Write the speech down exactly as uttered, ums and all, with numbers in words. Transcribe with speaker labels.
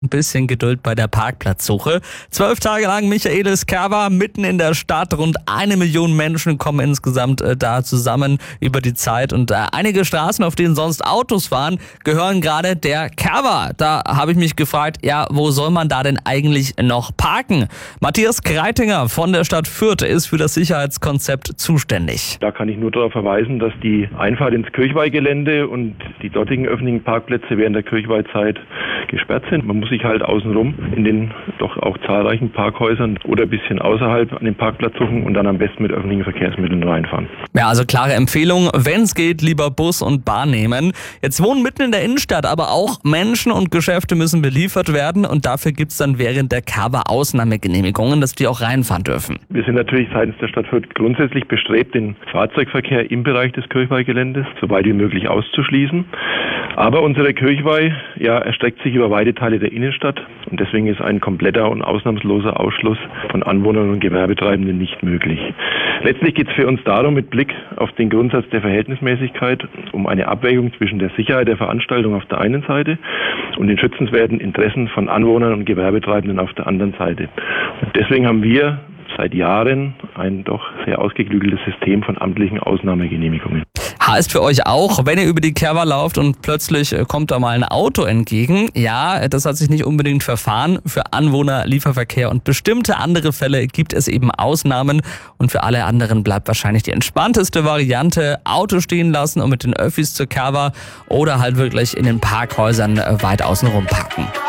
Speaker 1: Ein bisschen Geduld bei der Parkplatzsuche. Zwölf Tage lang Michaelis Kerwa mitten in der Stadt. Rund eine Million Menschen kommen insgesamt äh, da zusammen über die Zeit. Und äh, einige Straßen, auf denen sonst Autos fahren, gehören gerade der Kerwa. Da habe ich mich gefragt, ja, wo soll man da denn eigentlich noch parken? Matthias Kreitinger von der Stadt Fürth ist für das Sicherheitskonzept zuständig.
Speaker 2: Da kann ich nur darauf verweisen, dass die Einfahrt ins Kirchweihgelände und die dortigen öffentlichen Parkplätze während der Kirchweihzeit gesperrt sind. Man muss sich halt außenrum in den doch auch zahlreichen Parkhäusern oder ein bisschen außerhalb an den Parkplatz suchen und dann am besten mit öffentlichen Verkehrsmitteln reinfahren.
Speaker 1: Ja, also klare Empfehlung, wenn es geht, lieber Bus und Bahn nehmen. Jetzt wohnen mitten in der Innenstadt, aber auch Menschen und Geschäfte müssen beliefert werden und dafür gibt es dann während der Kerwa Ausnahmegenehmigungen, dass die auch reinfahren dürfen.
Speaker 2: Wir sind natürlich seitens der Stadt Fürth grundsätzlich bestrebt, den Fahrzeugverkehr im Bereich des Kirchweihgeländes so weit wie möglich auszuschließen. Aber unsere Kirchweih ja, erstreckt sich über weite Teile der Innenstadt und deswegen ist ein kompletter und ausnahmsloser Ausschluss von Anwohnern und Gewerbetreibenden nicht möglich. Letztlich geht es für uns darum, mit Blick auf den Grundsatz der Verhältnismäßigkeit, um eine Abwägung zwischen der Sicherheit der Veranstaltung auf der einen Seite und den schützenswerten Interessen von Anwohnern und Gewerbetreibenden auf der anderen Seite. Und deswegen haben wir seit Jahren ein doch sehr ausgeklügeltes System von amtlichen Ausnahmegenehmigungen.
Speaker 1: Heißt für euch auch, wenn ihr über die Kerwa lauft und plötzlich kommt da mal ein Auto entgegen, ja, das hat sich nicht unbedingt verfahren. Für Anwohner, Lieferverkehr und bestimmte andere Fälle gibt es eben Ausnahmen und für alle anderen bleibt wahrscheinlich die entspannteste Variante, Auto stehen lassen und mit den Öffis zur Kerwa oder halt wirklich in den Parkhäusern weit außen rum parken.